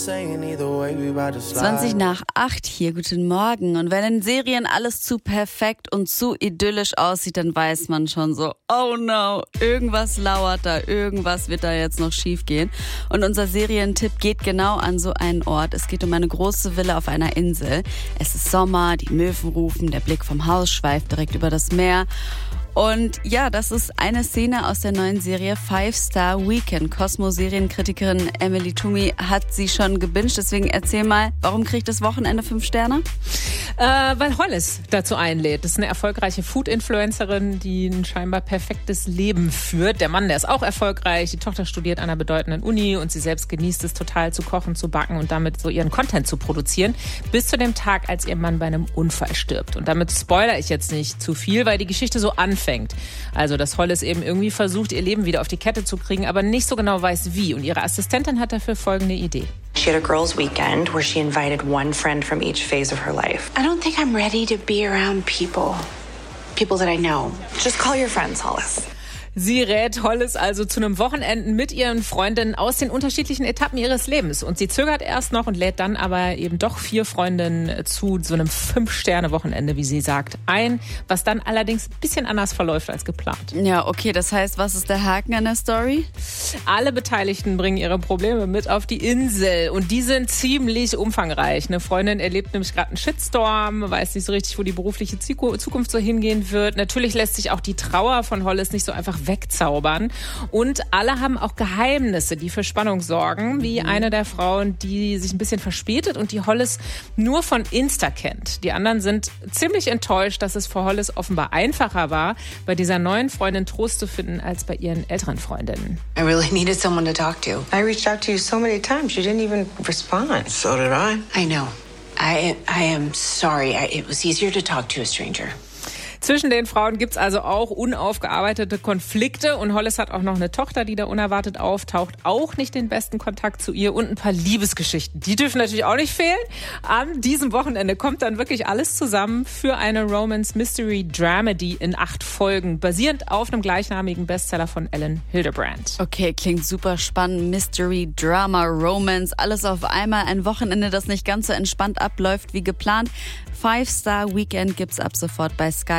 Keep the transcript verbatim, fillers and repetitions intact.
zwanzig nach acht hier, guten Morgen. Und wenn in Serien alles zu perfekt und zu idyllisch aussieht, dann weiß man schon so, oh no, irgendwas lauert da, irgendwas wird da jetzt noch schief gehen. Und unser Serientipp geht genau an so einen Ort. Es geht um eine große Villa auf einer Insel. Es ist Sommer, die Möwen rufen, der Blick vom Haus schweift direkt über das Meer. Und ja, das ist eine Szene aus der neuen Serie Five Star Weekend. Cosmo-Serienkritikerin Emily Toomey hat sie schon gebinged. Deswegen erzähl mal, warum kriegt das Wochenende fünf Sterne? Äh, weil Hollis dazu einlädt. Das ist eine erfolgreiche Food-Influencerin, die ein scheinbar perfektes Leben führt. Der Mann, der ist auch erfolgreich. Die Tochter studiert an einer bedeutenden Uni und sie selbst genießt es total zu kochen, zu backen und damit so ihren Content zu produzieren. Bis zu dem Tag, als ihr Mann bei einem Unfall stirbt. Und damit spoilere ich jetzt nicht zu viel, weil die Geschichte so anfängt. Also, dass Hollis eben irgendwie versucht, ihr Leben wieder auf die Kette zu kriegen, aber nicht so genau weiß, wie. Und ihre Assistentin hat dafür folgende Idee. She had a girls' weekend where she invited one friend from each phase of her life. I don't think I'm ready to be around people. People that I know. Just call your friends, Hollis. Sie rät Hollis also zu einem Wochenenden mit ihren Freundinnen aus den unterschiedlichen Etappen ihres Lebens. Und sie zögert erst noch und lädt dann aber eben doch vier Freundinnen zu so einem Fünf-Sterne-Wochenende, wie sie sagt, ein, was dann allerdings ein bisschen anders verläuft als geplant. Ja, okay, das heißt, was ist der Haken an der Story? Alle Beteiligten bringen ihre Probleme mit auf die Insel und die sind ziemlich umfangreich. Eine Freundin erlebt nämlich gerade einen Shitstorm, weiß nicht so richtig, wo die berufliche Zukunft so hingehen wird. Natürlich lässt sich auch die Trauer von Hollis nicht so einfach wegzaubern. Und alle haben auch Geheimnisse, die für Spannung sorgen, wie eine der Frauen, die sich ein bisschen verspätet und die Hollis nur von Insta kennt. Die anderen sind ziemlich enttäuscht, dass es für Hollis offenbar einfacher war, bei dieser neuen Freundin Trost zu finden, als bei ihren älteren Freundinnen. I really needed someone to talk to. I reached out to you so many times. You didn't even respond. So did I. I know. I I am sorry. I, it was easier to talk to a stranger. Zwischen den Frauen gibt's also auch unaufgearbeitete Konflikte und Hollis hat auch noch eine Tochter, die da unerwartet auftaucht, auch nicht den besten Kontakt zu ihr und ein paar Liebesgeschichten. Die dürfen natürlich auch nicht fehlen. An diesem Wochenende kommt dann wirklich alles zusammen für eine Romance-Mystery-Dramedy in acht Folgen, basierend auf einem gleichnamigen Bestseller von Elin Hilderbrand. Okay, klingt super spannend. Mystery, Drama, Romance, alles auf einmal. Ein Wochenende, das nicht ganz so entspannt abläuft wie geplant. Five Star Weekend gibt's ab sofort bei Sky.